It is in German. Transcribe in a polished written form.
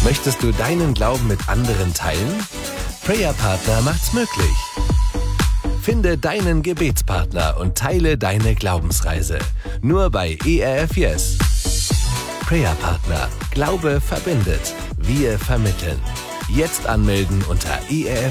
Möchtest du deinen Glauben mit anderen teilen? Prayer Partner macht's möglich. Finde deinen Gebetspartner und teile deine Glaubensreise. Nur bei ERF Yes. Prayer Partner. Glaube verbindet. Wir vermitteln. Jetzt anmelden unter erf-yes.ch.